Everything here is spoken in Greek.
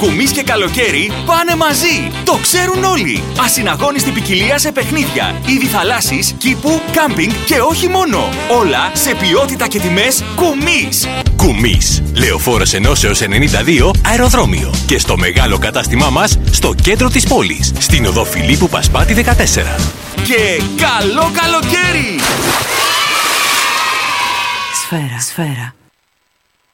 Κουμής και καλοκαίρι πάνε μαζί. Το ξέρουν όλοι. Ασυναγώνιστη ποικιλία σε παιχνίδια, είδη θαλάσσης, κήπου, κάμπινγκ και όχι μόνο. Όλα σε ποιότητα και τιμές Κουμής. Κουμής. Λεωφόρος Ενώσεως 92 αεροδρόμιο. Και στο μεγάλο κατάστημά μας στο κέντρο της πόλης. Στην οδό Φιλίππου Πασπάτη 14. Και καλό καλοκαίρι! Σφαίρα.